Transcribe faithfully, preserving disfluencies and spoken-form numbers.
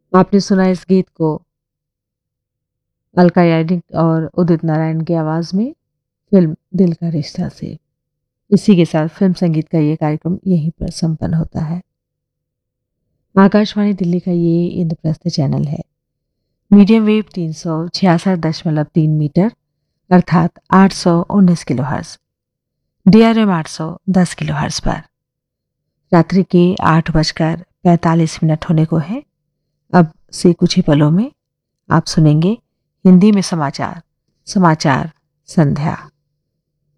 आपने सुना इस गीत को अलका याग्निक और उदित नारायण की आवाज में फिल्म दिल का रिश्ता से। इसी के साथ फिल्म संगीत का ये कार्यक्रम यहीं पर संपन्न होता है। आकाशवाणी दिल्ली का ये इंद्रप्रस्थ चैनल है। मीडियम वेव तीन सौ छियासठ दशमलव तीन मीटर अर्थात आठ सौ उन्नीस kilo hers, D R M आठ सौ दस किलो हर्स पर रात्रि के आठ बजकर पैंतालीस मिनट होने को है। अब से कुछ ही पलों में आप सुनेंगे हिंदी में समाचार, समाचार संध्या।